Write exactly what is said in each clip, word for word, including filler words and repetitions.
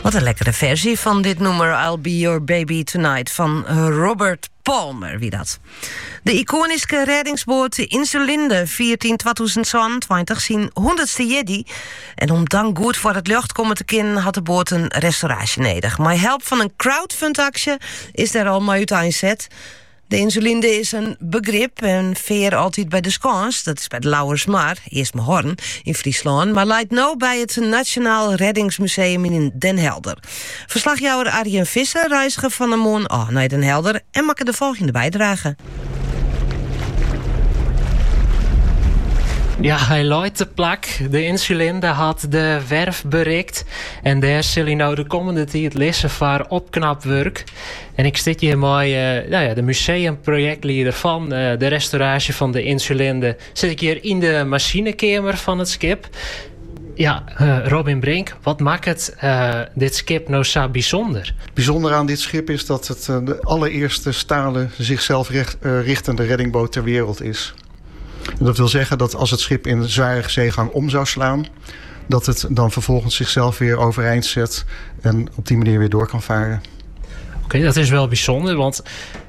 Wat een lekkere versie van dit nummer I'll Be Your Baby Tonight van Robert Palmer, wie dat. De iconische reddingsboot Insulinde viert in tweeduizend tweeëntwintig zijn honderdste jeddy. En om dan goed voor het lucht komen te kunnen, had de boot een restauratie nodig. Met hulp van een crowdfundactie is daar al maar uiteenzet. De Insulinde is een begrip en veer altijd bij de Skans, dat is bij de Lauwersmaar, eerst Horn in Friesland, maar leidt nu bij het Nationaal Reddingsmuseum in Den Helder. Verslagjouwer Arjen Visser reisde van de Moon oh, naar Den Helder en maakte de volgende bijdrage. Ja, hij looit de plak. De Insulinde had de werf bereikt. En daar zal hij nou de komende tijd lessen voor opknapwerk. En ik zit hier mooi, uh, nou ja, de museumprojectleider van uh, de restauratie van de Insulinde. Zit ik hier in de machinekamer van het schip. Ja, uh, Robin Brink, wat maakt het uh, dit schip nou zo bijzonder? Bijzonder aan dit schip is dat het uh, de allereerste stalen zichzelf recht, uh, richtende reddingboot ter wereld is. En dat wil zeggen dat als het schip in zware zeegang om zou slaan, dat het dan vervolgens zichzelf weer overeind zet en op die manier weer door kan varen. Oké, okay, dat is wel bijzonder, want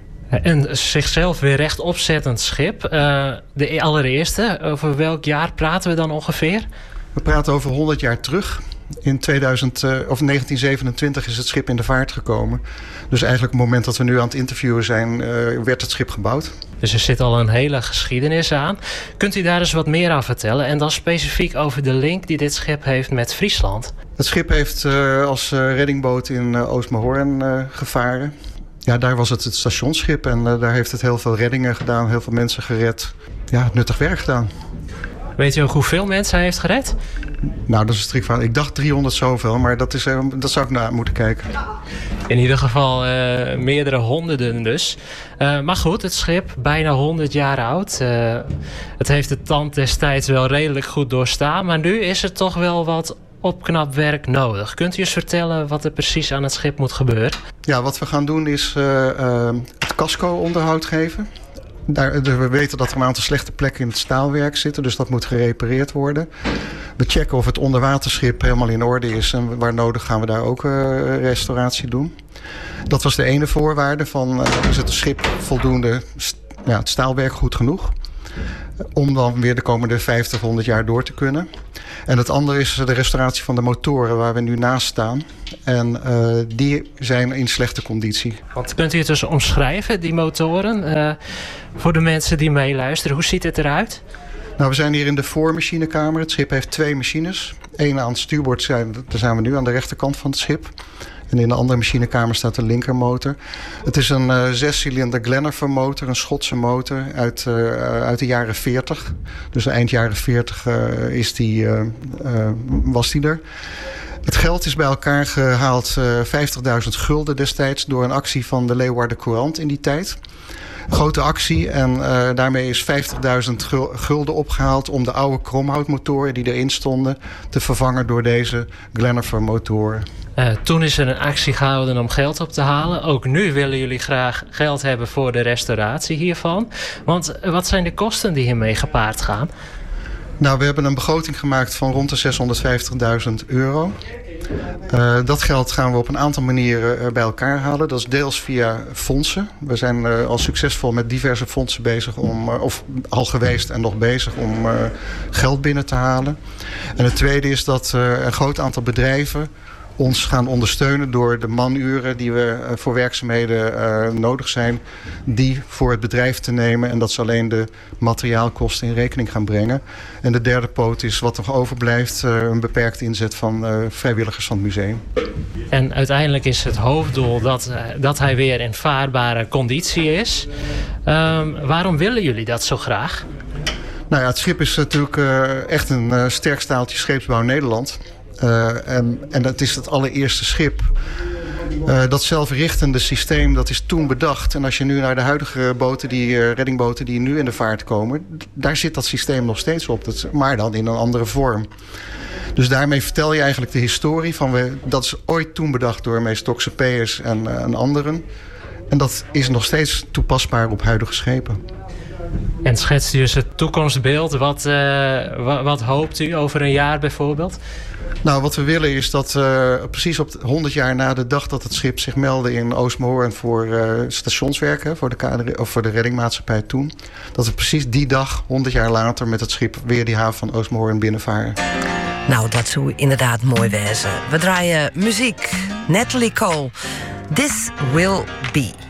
een zichzelf weer rechtopzettend schip. Uh, de allereerste, over welk jaar praten we dan ongeveer? We praten over honderd jaar terug. In tweeduizend, uh, of negentien zevenentwintig is het schip in de vaart gekomen. Dus eigenlijk op het moment dat we nu aan het interviewen zijn, uh, werd het schip gebouwd. Dus er zit al een hele geschiedenis aan. Kunt u daar eens wat meer aan vertellen? En dan specifiek over de link die dit schip heeft met Friesland. Het schip heeft uh, als uh, reddingboot in uh, Oostmaarhoorn uh, gevaren. Ja, daar was het het stationsschip en uh, daar heeft het heel veel reddingen gedaan. Heel veel mensen gered. Ja, nuttig werk gedaan. Weet u ook hoeveel mensen hij heeft gered? Nou, dat is een strikt van. Ik dacht driehonderd zoveel, maar dat, is, dat zou ik naar moeten kijken. In ieder geval uh, meerdere honderden dus. Uh, maar goed, het schip, bijna honderd jaar oud. Uh, het heeft de tand destijds wel redelijk goed doorstaan. Maar nu is er toch wel wat opknapwerk nodig. Kunt u eens vertellen wat er precies aan het schip moet gebeuren? Ja, wat we gaan doen is uh, uh, het casco-onderhoud geven. Daar, we weten dat er een aantal slechte plekken in het staalwerk zitten, dus dat moet gerepareerd worden. We checken of het onderwaterschip helemaal in orde is en waar nodig gaan we daar ook uh, restauratie doen. Dat was de ene voorwaarde van uh, is het schip voldoende, ja, het staalwerk goed genoeg, om dan weer de komende vijftig, honderd jaar door te kunnen. En het andere is de restauratie van de motoren waar we nu naast staan. En uh, die zijn in slechte conditie. Want kunt u het dus omschrijven, die motoren? Uh, voor de mensen die meeluisteren, hoe ziet het eruit? Nou, we zijn hier in de voormachinekamer. Het schip heeft twee machines. Eén aan het stuurboord, zijn, daar zijn we nu aan de rechterkant van het schip. En in de andere machinekamer staat de linkermotor. Het is een uh, zescilinder Glenarvan motor, een Schotse motor uit, uh, uit de jaren veertig. Dus eind jaren veertig uh, is die, uh, uh, was die er. Het geld is bij elkaar gehaald, uh, vijftigduizend gulden destijds, door een actie van de Leeuwarden Courant in die tijd. Grote actie en uh, daarmee is vijftigduizend gulden opgehaald om de oude kromhoutmotoren die erin stonden te vervangen door deze Glenarvan motoren. Uh, toen is er een actie gehouden om geld op te halen. Ook nu willen jullie graag geld hebben voor de restauratie hiervan. Want wat zijn de kosten die hiermee gepaard gaan? Nou, we hebben een begroting gemaakt van rond de zeshonderdvijftigduizend euro. Uh, dat geld gaan we op een aantal manieren uh, bij elkaar halen. Dat is deels via fondsen. We zijn uh, al succesvol met diverse fondsen bezig om, uh, of al geweest en nog bezig om uh, geld binnen te halen. En het tweede is dat uh, een groot aantal bedrijven ons gaan ondersteunen door de manuren die we uh, voor werkzaamheden uh, nodig zijn, die voor het bedrijf te nemen en dat ze alleen de materiaalkosten in rekening gaan brengen. En de derde poot is wat nog overblijft, uh, een beperkte inzet van uh, vrijwilligers van het museum. En uiteindelijk is het hoofddoel dat, uh, dat hij weer in vaarbare conditie is. Um, waarom willen jullie dat zo graag? Nou ja, het schip is natuurlijk uh, echt een uh, sterk staaltje scheepsbouw Nederland. Uh, en, en dat is het allereerste schip. Uh, dat zelfrichtende systeem, dat is toen bedacht. En als je nu naar de huidige boten, die uh, reddingboten die nu in de vaart komen, daar zit dat systeem nog steeds op. Dat, maar dan in een andere vorm. Dus daarmee vertel je eigenlijk de historie van we, dat is ooit toen bedacht door meester Toxopeus en, uh, en anderen. En dat is nog steeds toepasbaar op huidige schepen. En schetst u dus het toekomstbeeld? Wat, uh, wat, wat hoopt u over een jaar bijvoorbeeld? Nou, wat we willen is dat uh, precies op honderd jaar na de dag dat het schip zich meldde in Oostmoorn voor uh, stationswerken, voor de, K D R, of voor de reddingmaatschappij toen, dat we precies die dag, honderd jaar later, met het schip weer die haven van Oostmoorn binnenvaren. Nou, dat zou inderdaad mooi wezen. We draaien muziek. Natalie Cole, This Will Be.